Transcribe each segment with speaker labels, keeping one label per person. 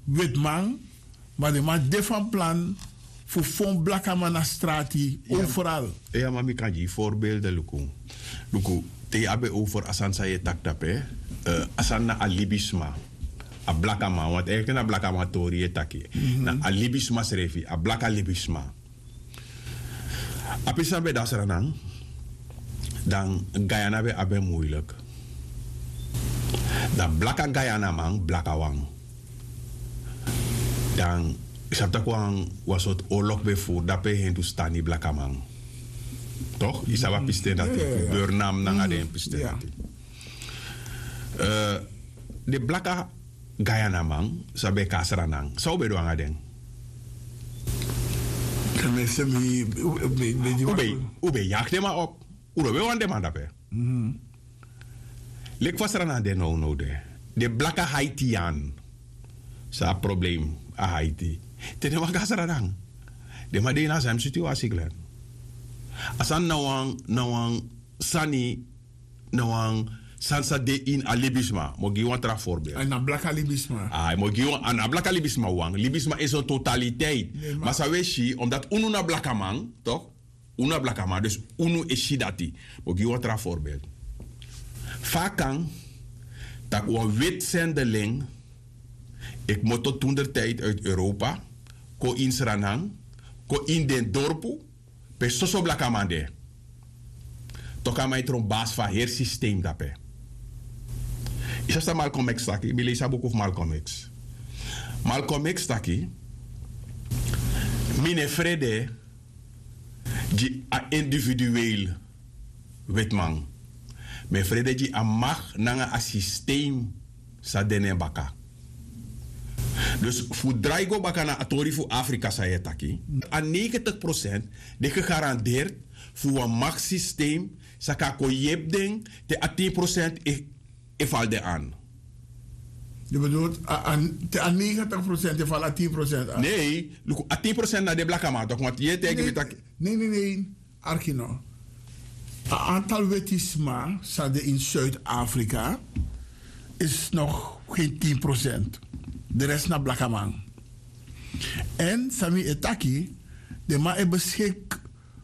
Speaker 1: witman, maar de man de van plan voor fond blakka man naar straat overal.
Speaker 2: Ja, maar ik kan je voorbeelden lukken. Lukken, te hebben over asan sa je taktape, asan na alibisma. A blakka man, want eigenlijk na blakka man tori je taki. Na alibisma srefi, a blakka alibisma. Apisa be dasranang, dan Guyana be abe moeilijk. Dan blakka Guyana man, blakka wang. Dan isapta kwang wasot oorlog bevoer, dat pe Hindustani blakka man. Toch? Isaba piste dat Burnam nanga den piste dat. De blakka Guyana man, sabe kasranang. Zou be doanga den. Ube jaagt maar op. Ube wan de man dape. Lek vasranang den no de. De blakka Haitian. Sa probleem a Haiti. Tene wa kasranang. De ma de na sam situatie glen. Asan nawang sani nawang sansa de in a libisma. Mo gi wan tra voorbeeld.
Speaker 1: En een blakka libisma.
Speaker 2: Mo gi wan an blakka libisma wang. Libisma is een totaliteit. Nee, maar sa weshi omdat unu na blakka man, toch? Unu blakka man, dus unu is shidati. Mo gi wan tra voorbeeld. Vakang dat een wit zendeling ik moet tot toen der tijd uit Europa ko in Sranang, ko in den dorpu, pe soso blakka man de. Toka mij tron baas van heer systeem dape. Is dat Malcolm X taki? Ik lees een boek over Malcolm X. Malcolm X taki, mine vrede, die a individueel wetman. Mijn vrede die a mag nanga a systeem sa dene baka. Dus voor draigo baka na atori voor Afrika sa je taki. A 90% de gegarandeerd voor een machtssysteem sa ka ko yep ding te a 10% valde aan.
Speaker 1: Je bedoelt, aan 90% valt aan 10% aan?
Speaker 2: Nee, a 10% naar de blakka man toch? Want je tegen met
Speaker 1: Nee. Arkino. Een aantal wetisma in Zuid-Afrika is nog geen 10%. De rest naar blakka man. En Sami Etaki, de man beschik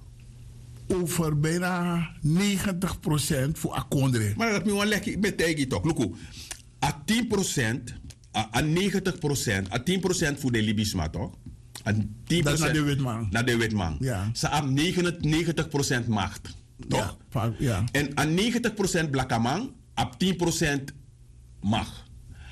Speaker 1: over bijna 90% voor akondre.
Speaker 2: Maar dat moet wel lekker met tegen toch. Look, a 10%, a 90%, a 10% voor de Libisma toch? A 10%
Speaker 1: dat naar de witman.
Speaker 2: Naar de witman.
Speaker 1: Ja.
Speaker 2: Ze hebben 90% macht. Toch?
Speaker 1: Ja.
Speaker 2: En a 90% blakkaman, a 10% macht.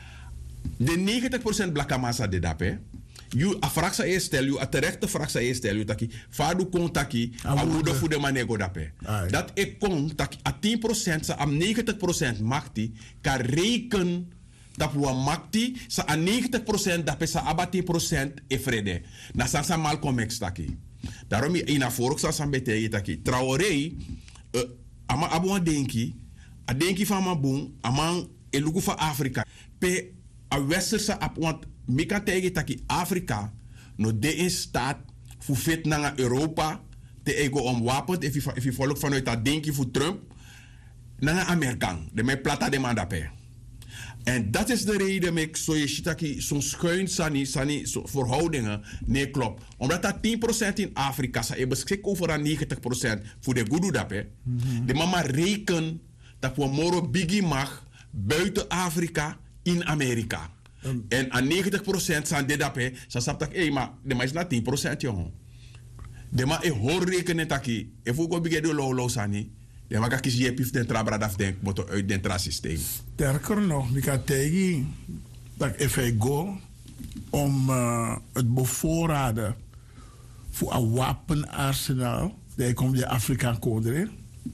Speaker 2: De 90% blakkaman sa de dape. You a fraksa e stel you a terechte fraksa e stel you taki fadu kon taki a wudo fu de manego dape. Dat e kon taki a 10% sa am 90% makti ka reken dat we makti sa a 90% dape sa aba 10% e frede. Na sansa Malcolm X taki. Daarom ina forok sa sambete taki. Traoré ama abu a denki van ma boom amang elugu van Afrika. Pe a westerse ap want mika tegi taki Afrika no de in staat voor fit naar Europa te ego om wapens if je volk vanuit dat denken voor Trump naar Amerikaan de mij plata de mandape. En dat is de reden dat ik zo je shitaki zo'n schuin sani verhoudingen nee klopt. Omdat dat 10% in Afrika sa beschik over aan 90% voor de goede dape. De mama reken dat we moro biggie mag buiten Afrika in Amerika. En aan 90% zijn dit dape, ze zegt dat, maar de maar is na 10% jongen. De maar ik hoor rekenen dat ik, even ook begin de lolo sani, de maar kies je pif den trabra daf denk moet uit den tra-systeem.
Speaker 1: Sterker nog, ik had tegen dat ik go om het bevoorraden voor een wapenarsenaal, dat ik om de Afrika koderen.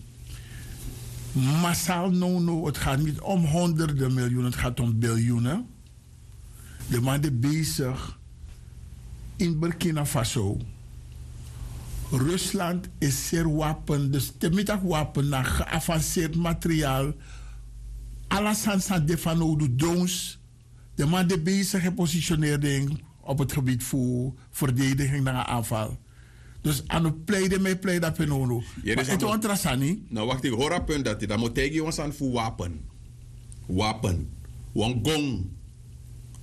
Speaker 1: Massaal no, het gaat niet om honderden miljoenen, het gaat om biljoenen. De man is bezig in Burkina Faso. Rusland is zeer wapen, dus de middagwapen naar geavanceerd materiaal. Alles aan de van drones. De man is bezig gepositioneerd op het gebied voor verdediging naar aanval. Dus aan het pleiten dat penono. Maar het is interessant niet.
Speaker 2: Nou wacht, ik hoor een punt dat hij dat moet tegen ons aan voor wapen. Wapen. Wan gong.